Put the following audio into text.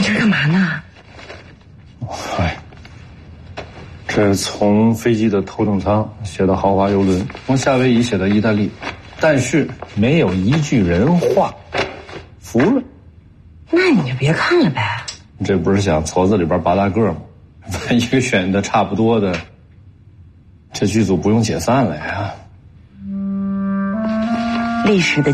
你这干嘛呢？ 哎，这从飞机的头等舱写到豪华游轮，从夏威夷写到意大利，但是没有一句人话，服了。 那你就别看了呗。 这不是想矬子里边拔大个吗？万一个选的差不多的，这剧组不用解散了呀。 历史的